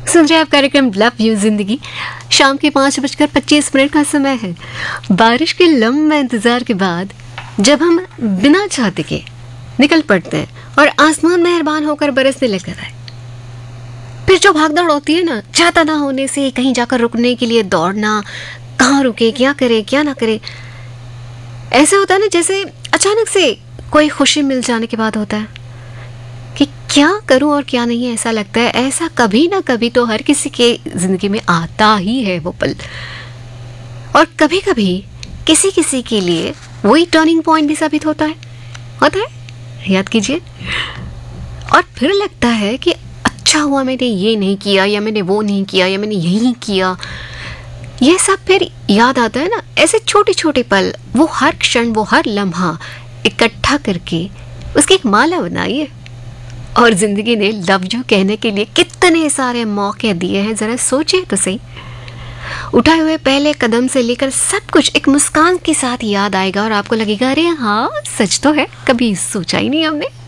सुन रहे आप कार्यक्रम लव यू जिंदगी। शाम के 5:25 का समय है। बारिश के लंबे इंतजार के बाद जब हम बिना चाहते के निकल पड़ते हैं और आसमान मेहरबान होकर बरसने लगता है, फिर जो भागदौड़ होती है ना, चाहता ना होने से कहीं जाकर रुकने के लिए दौड़ना, कहाँ रुके, क्या करे क्या ना करे, ऐसा होता है ना जैसे अचानक से कोई खुशी मिल जाने के बाद होता है कि क्या करूं और क्या नहीं। ऐसा लगता है, ऐसा कभी ना कभी तो हर किसी के जिंदगी में आता ही है वो पल। और कभी कभी किसी किसी के लिए वही टर्निंग पॉइंट भी साबित होता है, याद कीजिए। और फिर लगता है कि अच्छा हुआ मैंने ये नहीं किया, या मैंने वो नहीं किया, या मैंने यही किया। ये सब फिर याद आता है ना, ऐसे छोटे छोटे पल, वो हर क्षण, वो हर लम्हा इकट्ठा करके उसकी एक माला बनाई है। और जिंदगी ने लव यू कहने के लिए कितने सारे मौके दिए हैं, जरा सोचिए तो सही। उठाए हुए पहले कदम से लेकर सब कुछ एक मुस्कान के साथ याद आएगा और आपको लगेगा अरे हाँ सच तो है, कभी सोचा ही नहीं हमने।